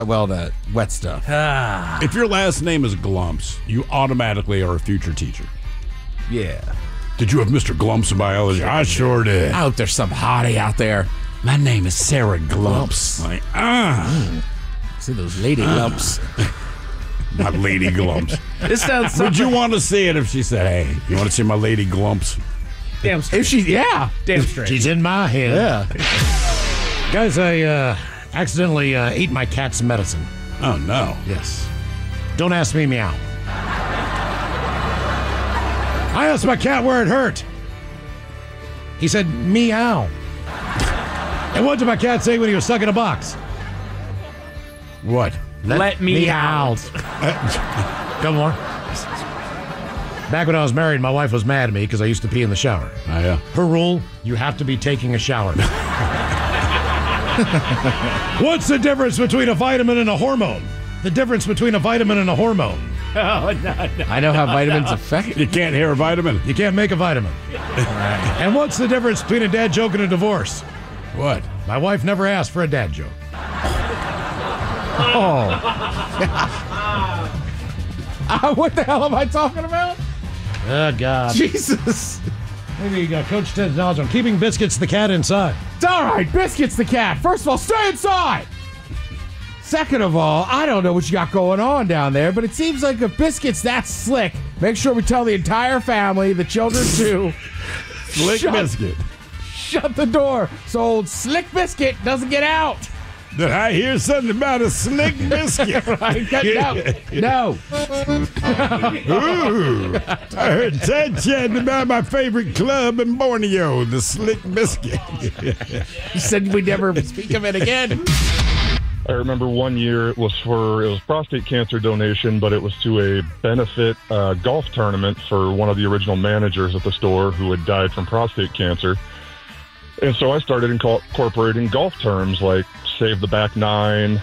Well, the wet stuff. If your last name is Glumps, you automatically are a future teacher. Yeah. Did you have Mr. Glumps in biology? I sure did. I hope there's some hottie out there. My name is Sarah Glumps. Like, See those lady lumps. my lady Glumps. This sounds so Would you want to see it if she said, hey, you want to see my lady Glumps? damn straight. If she, yeah. Damn straight. She's in my head. Yeah. Guys, I accidentally ate my cat's medicine. Oh, no. Yes. Don't ask me meow. I asked my cat where it hurt. He said meow. And what did my cat say when he was stuck in a box? What? Let me out. Come on. Back when I was married, my wife was mad at me because I used to pee in the shower. Oh, yeah. Her rule, you have to be taking a shower. What's the difference between a vitamin and a hormone? The difference between a vitamin and a hormone. Oh, no. I know how vitamins affect. You can't hear a vitamin. You can't make a vitamin. And what's the difference between a dad joke and a divorce? What? My wife never asked for a dad joke. What the hell am I talking about? Oh, God. Jesus. Maybe Coach Ted's knowledge on keeping Biscuits the cat inside. It's all right. Biscuit's the cat. First of all, stay inside. Second of all, I don't know what you got going on down there, but it seems like if Biscuit's that slick, make sure we tell the entire family, the children too. Slick Biscuit. Shut the door so old Slick Biscuit doesn't get out. Did I hear something about a Slick Biscuit? No. Ooh, I heard Ted chatting about my favorite club in Borneo, the Slick Biscuit. He said we'd never speak of it again. I remember one year it was prostate cancer donation, but it was to a benefit golf tournament for one of the original managers at the store who had died from prostate cancer. And so I started incorporating golf terms like save the back nine,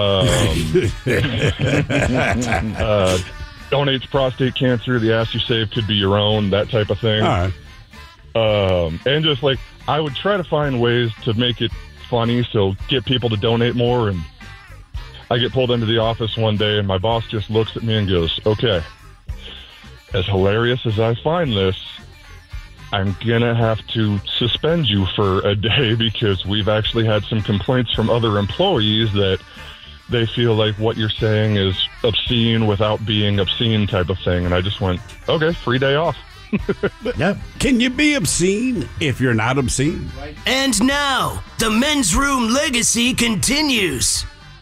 donates prostate cancer, the ass you save could be your own, that type of thing. All right. And just like, I would try to find ways to make it funny, so get people to donate more. And I get pulled into the office one day and my boss just looks at me and goes, okay, as hilarious as I find this, I'm going to have to suspend you for a day because we've actually had some complaints from other employees that they feel like what you're saying is obscene without being obscene type of thing. And I just went, okay, free day off. Yep. Can you be obscene if you're not obscene? And now, the Men's Room legacy continues.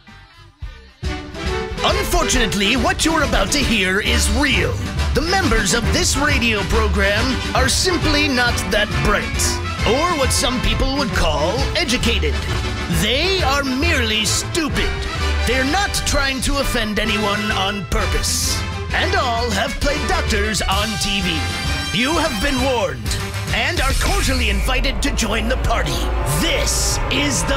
Unfortunately, what you're about to hear is real. The members of this radio program are simply not that bright, or what some people would call educated. They are merely stupid. They're not trying to offend anyone on purpose. And all have played doctors on TV. You have been warned and are cordially invited to join the party. This is the